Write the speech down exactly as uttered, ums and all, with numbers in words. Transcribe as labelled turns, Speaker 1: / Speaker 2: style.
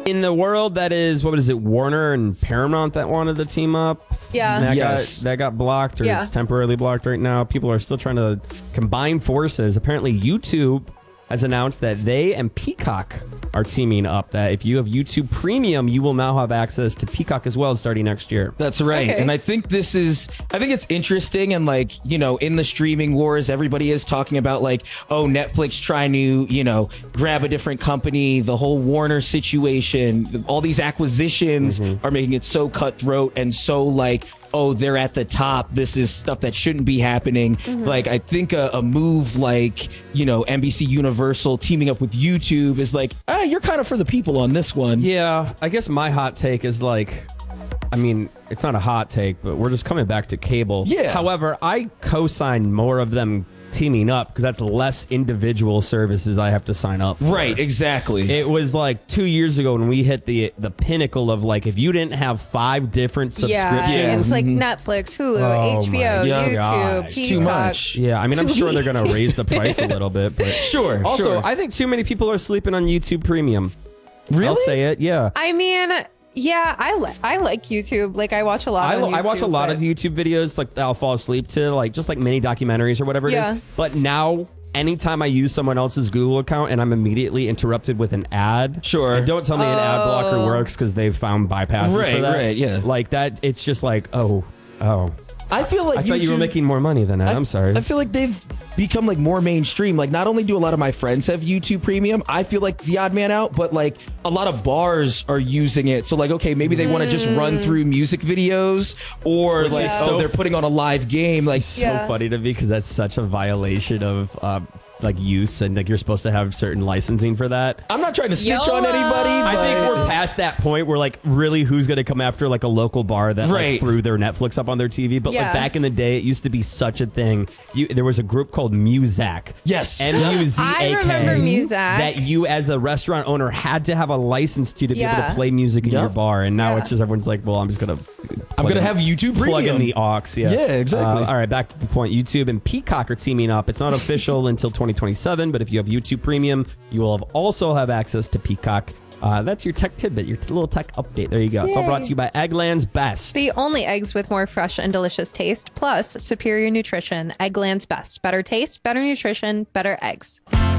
Speaker 1: In the world that is, what is it, Warner and Paramount that wanted to team up?
Speaker 2: Yeah.
Speaker 1: That,
Speaker 3: Yes.
Speaker 1: got, that got blocked, or
Speaker 2: Yeah.
Speaker 1: it's temporarily blocked right now. People are still trying to combine forces. Apparently, YouTube has announced that they and Peacock are teaming up. That if you have YouTube Premium, you will now have access to Peacock as well starting next year.
Speaker 3: That's right.
Speaker 2: Okay.
Speaker 3: And I think this is, I think it's interesting. And like, you know, in the streaming wars, everybody is talking about like, oh, Netflix trying to, you know, grab a different company, the whole Warner situation, all these acquisitions
Speaker 1: Mm-hmm.
Speaker 3: are making it so cutthroat and so like, oh, they're at the top. This is stuff that shouldn't be happening.
Speaker 2: Mm-hmm.
Speaker 3: Like, I think a, a move like, you know, N B C Universal teaming up with YouTube is like, ah, you're kind of for the people on this one.
Speaker 1: Yeah, I guess my hot take is like, I mean, it's not a hot take, but we're just coming back to cable.
Speaker 3: Yeah.
Speaker 1: However, I co-sign more of them teaming up because that's less individual services I have to sign up for.
Speaker 3: Right, exactly.
Speaker 1: It was like two years ago when we hit the the pinnacle of like, if you didn't have five different subscriptions.
Speaker 2: Yeah, it's like
Speaker 3: Mhm.
Speaker 2: Netflix, Hulu,
Speaker 1: Oh
Speaker 2: H B O,
Speaker 1: my
Speaker 3: Yeah.
Speaker 2: YouTube,
Speaker 1: God.
Speaker 3: It's
Speaker 2: Peacock.
Speaker 3: too much.
Speaker 1: Yeah, I mean, I'm
Speaker 3: Too
Speaker 1: sure they're
Speaker 3: many.
Speaker 1: going to raise the price a little bit, but
Speaker 3: Sure,
Speaker 1: also,
Speaker 3: sure.
Speaker 1: I think too many people are sleeping on YouTube Premium.
Speaker 3: Really?
Speaker 1: I'll say it, yeah.
Speaker 2: I mean, yeah, I li- I like YouTube. Like I watch a lot.
Speaker 1: I,
Speaker 2: on
Speaker 1: I
Speaker 2: YouTube,
Speaker 1: watch a lot
Speaker 2: but-
Speaker 1: of YouTube videos like that I'll fall asleep to, like just like mini documentaries or whatever it
Speaker 2: Yeah.
Speaker 1: is. But now, anytime I use someone else's Google account and I'm immediately interrupted with an ad,
Speaker 3: Sure.
Speaker 1: and don't tell me an ad blocker
Speaker 2: Oh.
Speaker 1: works because they've found bypasses
Speaker 3: Right,
Speaker 1: for that.
Speaker 3: right, yeah.
Speaker 1: Like that, it's just like, oh, oh.
Speaker 3: I feel like
Speaker 1: I thought you were
Speaker 3: YouTube-
Speaker 1: making more money than that.
Speaker 3: I-
Speaker 1: I'm sorry.
Speaker 3: I feel like they've become like more mainstream. Like not only do a lot of my friends have YouTube Premium, I feel like the odd man out, but like a lot of bars are using it. So like, okay, maybe they want to just run through music videos, or
Speaker 1: Which
Speaker 3: like,
Speaker 1: is
Speaker 3: oh,
Speaker 1: so
Speaker 3: they're putting on a live game. Like,
Speaker 1: so
Speaker 2: Yeah.
Speaker 1: funny to me because that's such a violation of uh, like use, and like you're supposed to have certain licensing for that.
Speaker 3: I'm not trying to snitch
Speaker 2: YOLO.
Speaker 3: on anybody.
Speaker 1: I
Speaker 3: but-
Speaker 1: think we're past that point where like really who's going to come after like a local bar that like,
Speaker 3: Right.
Speaker 1: threw their Netflix up on their T V. But
Speaker 2: Yeah.
Speaker 1: like back in the day, it used to be such a thing. You, there was a group called Muzak.
Speaker 3: Yes.
Speaker 1: M U Z A K.
Speaker 2: I remember Muzak.
Speaker 1: That you as a restaurant owner had to have a license to to be able
Speaker 2: Yeah.
Speaker 1: to play music in
Speaker 3: Yep.
Speaker 1: your bar. And now
Speaker 2: Yeah.
Speaker 1: it's just everyone's like, well, I'm just going to
Speaker 3: I'm gonna have YouTube
Speaker 1: plug
Speaker 3: Premium.
Speaker 1: in the aux. Yeah,
Speaker 3: Yeah, exactly.
Speaker 1: Uh, all right, back to the point. YouTube and Peacock are teaming up. It's not official until twenty twenty-seven, but if you have YouTube Premium, you will have also have access to Peacock. Uh, that's your tech tidbit, your t- little tech update. There you go. It's all
Speaker 2: Yay.
Speaker 1: brought to you by Eggland's Best.
Speaker 2: The only eggs with more fresh and delicious taste, plus superior nutrition. Eggland's Best. Better taste, better nutrition, better eggs.